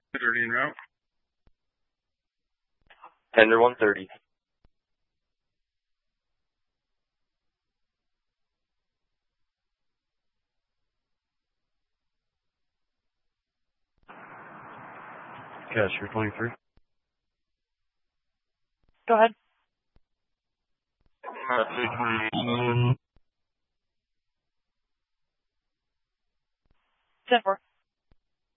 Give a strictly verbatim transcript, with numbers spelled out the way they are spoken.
thirty en route. Tender one thirty. Cashier twenty-three. Go ahead. Uh,